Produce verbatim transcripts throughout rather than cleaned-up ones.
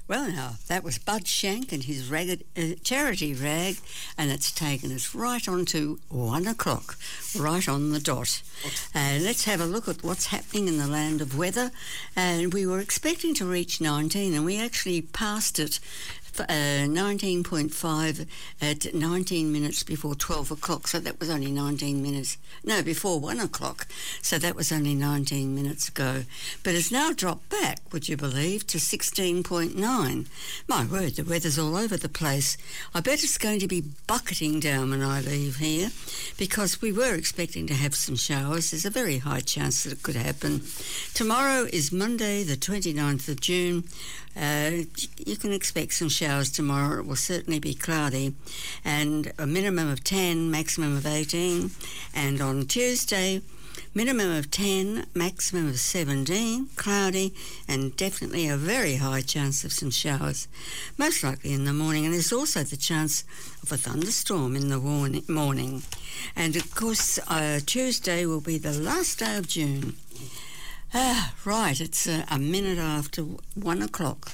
Well, now, that was Bud Shank and his ragged, uh, charity rag, and it's taken us right on to one o'clock, right on the dot. Uh, let's have a look at what's happening in the land of weather. And we were expecting to reach nineteen, and we actually passed it. Uh, nineteen point five at nineteen minutes before twelve o'clock, so that was only nineteen minutes, no, before one o'clock, so that was only nineteen minutes ago. But it's now dropped back, would you believe, to sixteen point nine. My word, the weather's all over the place. I bet it's going to be bucketing down when I leave here, because we were expecting to have some showers. There's a very high chance that it could happen. Tomorrow is Monday, the twenty-ninth of June. Uh, you can expect some showers tomorrow. It will certainly be cloudy, and a minimum of ten, maximum of eighteen. And on Tuesday, minimum of ten, maximum of seventeen, cloudy, and definitely a very high chance of some showers, most likely in the morning. And there's also the chance of a thunderstorm in the warn- morning. And of course, uh, Tuesday will be the last day of June. Ah, right, it's uh, a minute after one o'clock.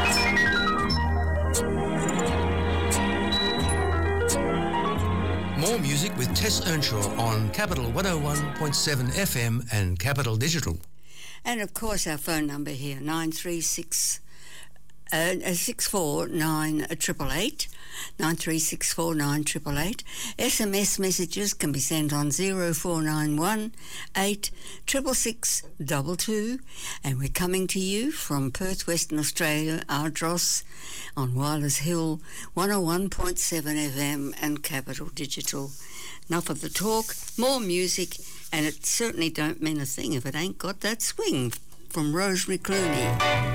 More music with Tess Earnshaw on Capital one oh one point seven F M and Capital Digital. And of course, our phone number here, nine three six uh, six four nine triple eight, nine three six four nine triple eight. S M S messages can be sent on zero four nine one eight six six six two two, and we're coming to you from Perth, Western Australia, Ardross on Wyler's Hill, one oh one point seven F M and Capital Digital. Enough of the talk, more music, and it certainly don't mean a thing if it ain't got that swing from Rosemary Clooney.